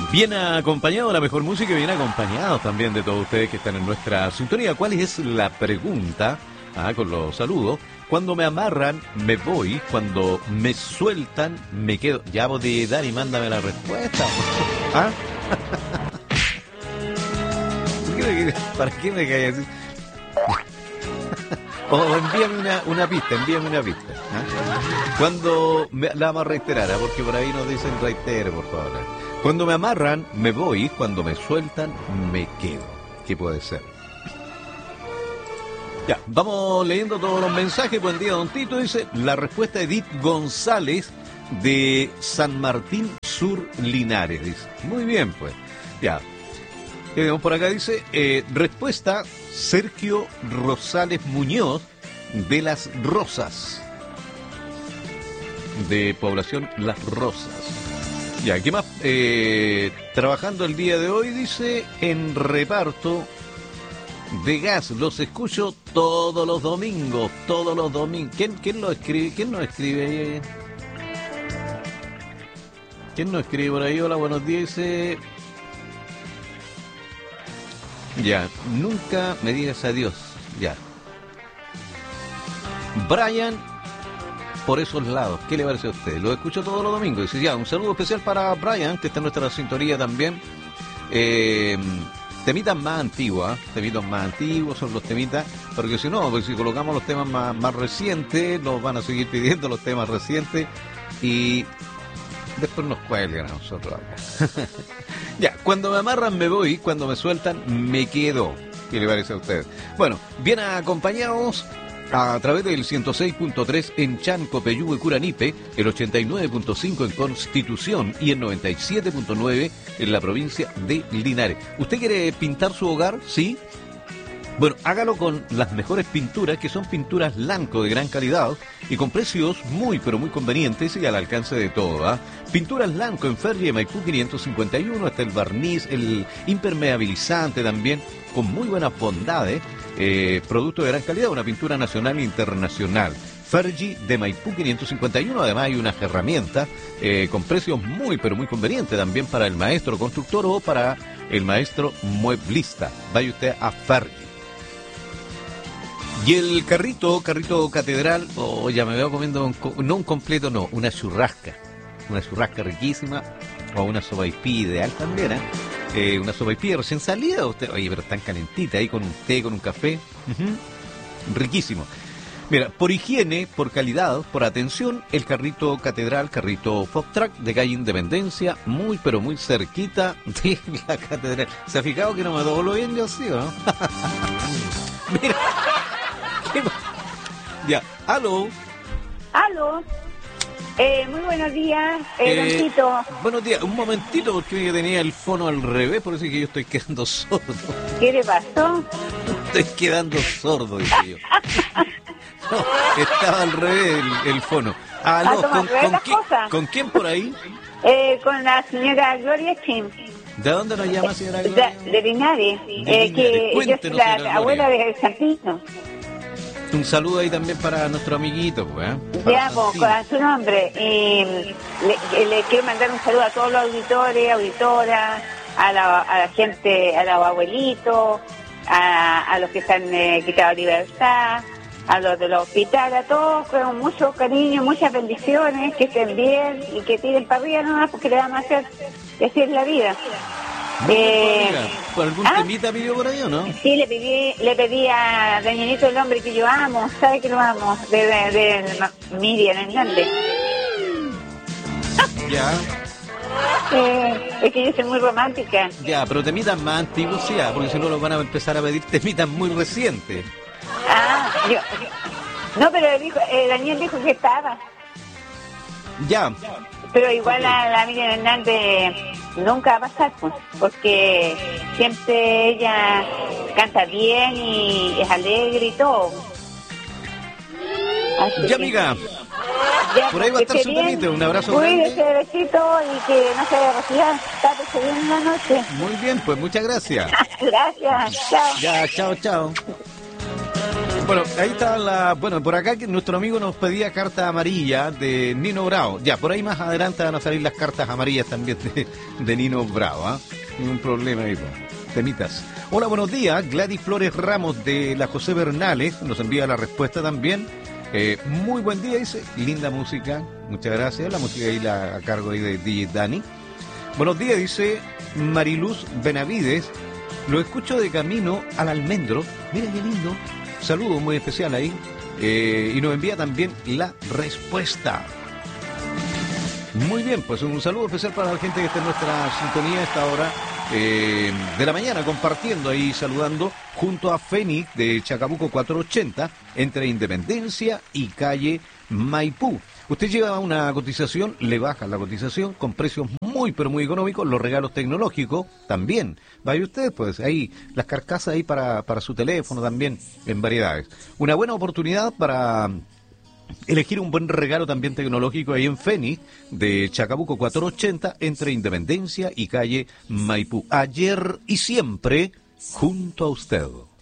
Bien acompañado, la mejor música, y bien acompañado también de todos ustedes que están en nuestra sintonía. ¿Cuál es la pregunta? Con los saludos. Cuando me amarran, me voy. Cuando me sueltan, me quedo. Ya vos de Dani, mándame la respuesta. ¿Ah? ¿Para qué me caes así? O envíame una pista, Cuando la vamos a reiterar, porque por ahí nos dicen reitere, por favor. Cuando me amarran, me voy. Cuando me sueltan, me quedo. ¿Qué puede ser? Ya, vamos leyendo todos los mensajes. Buen día, don Tito. Dice, la respuesta Edith González de San Martín Sur Linares. Dice, muy bien, pues. Ya. ¿Qué tenemos por acá? Dice, respuesta Sergio Rosales Muñoz de Las Rosas. De población Las Rosas. Ya, ¿qué más? Trabajando el día de hoy, dice, en reparto de gas. Los escucho todos los domingos. ¿Quién lo escribe? ¿Quién nos escribe? ¿Quién nos escribe por ahí? Hola, buenos días. Dice... Ya, nunca me digas adiós. Ya. Brian, por esos lados. ¿Qué le parece a usted? Lo escucho todos los domingos. Dice, ya, un saludo especial para Brian, que está en nuestra sintonía también. Temitas más antiguas. Temitas más antiguos son los temitas. Porque si no, pues si colocamos los temas más recientes, nos van a seguir pidiendo los temas recientes. Y después nos cuelgan a nosotros. Ya, cuando me amarran me voy, cuando me sueltan me quedo. ¿Qué le parece a usted? Bueno, bien acompañados a través del 106.3 en Chanco, Peyúgue, Curanipe, el 89.5 en Constitución y el 97.9 en la provincia de Linares. ¿Usted quiere pintar su hogar? ¿Sí? Bueno, hágalo con las mejores pinturas, que son pinturas Lanco de gran calidad y con precios muy, pero muy convenientes y al alcance de todo. Pinturas Lanco en Ferry, Maipú 551, hasta el barniz, el impermeabilizante también, con muy buenas bondades, producto de gran calidad, una pintura nacional e internacional. Fergie de Maipú 551, además hay unas herramientas con precios muy, pero muy convenientes también para el maestro constructor o para el maestro mueblista. Vaya usted a Fergie. Y el carrito catedral, ya me veo comiendo, no un completo, no, una churrasca riquísima, o una sopaipilla ideal también, una sopaipilla recién salida, usted, oye, pero tan calentita, ahí con un té, con un café, riquísimo. Mira, por higiene, por calidad, por atención, el carrito catedral, carrito Food Truck de calle Independencia, muy, pero muy cerquita de la catedral. ¿Se ha fijado que no me doblo bien yo, sí o no? Mira. Ya, aló. Muy buenos días, don Tito. Buenos días, un momentito porque yo tenía el fono al revés, por eso es que yo estoy quedando sordo. ¿Qué le pasó? Estoy quedando sordo, dije yo. No, estaba al revés el fono. Aló, ¿con quién por ahí? Con la señora Gloria Chin. ¿De dónde nos llama, señora Gloria? De Linares. Que yo soy la abuela de Santino. Un saludo ahí también para nuestro amiguito, pues. Ya, pues, con su nombre. Le quiero mandar un saludo a todos los auditores, auditoras, a la gente, a los abuelitos, a los que se han quitado libertad, a los de los hospitales, a todos con mucho cariño, muchas bendiciones, que estén bien y que tiren para arriba nomás, porque le vamos a hacer, y así es la vida. ¿Por algún temita pidió por ahí o no? Sí, le pedí a Danielito, el hombre que yo amo, ¿sabe que lo amo? De Miriam Hernández. Ya. Es que yo soy muy romántica. Ya, pero temitas más antiguos sí, porque si no los van a empezar a pedir temitas muy recientes. No, pero Daniel dijo que estaba. Ya. Pero igual la Miriam Hernández nunca va a pasar, pues, porque siempre ella canta bien y es alegre y todo. Así ya, amiga. Ya, por ahí va a estar su temita. Un abrazo grande. Cuídese, besito y que no se vaya a resfriar. Tápese bien en la noche. Muy bien, pues muchas gracias. Gracias. Chao. Ya, chao. Bueno, ahí está bueno, por acá que nuestro amigo nos pedía carta amarilla de Nino Bravo. Ya, por ahí más adelante van a salir las cartas amarillas también de Nino Bravo, ¿ah? Ningún problema ahí, pues. Temitas. Hola, buenos días. Gladys Flores Ramos de la José Bernales nos envía la respuesta también. Muy buen día, dice. Linda música. Muchas gracias. La música ahí a cargo ahí de DJ Dani. Buenos días, dice Mariluz Benavides. Lo escucho de camino al Almendro. Mira qué lindo. Saludo muy especial ahí. Y nos envía también la respuesta. Muy bien, pues un saludo especial para la gente que está en nuestra sintonía a esta hora de la mañana, compartiendo ahí, saludando junto a Fénix de Chacabuco 480, entre Independencia y calle Maipú. Usted lleva una cotización, le bajan la cotización con precios muy, pero muy económicos, los regalos tecnológicos también. Vaya usted, pues, ahí, las carcasas ahí para su teléfono también, en variedades. Una buena oportunidad para elegir un buen regalo también tecnológico ahí en Fénix, de Chacabuco 480, entre Independencia y calle Maipú. Ayer y siempre, junto a usted.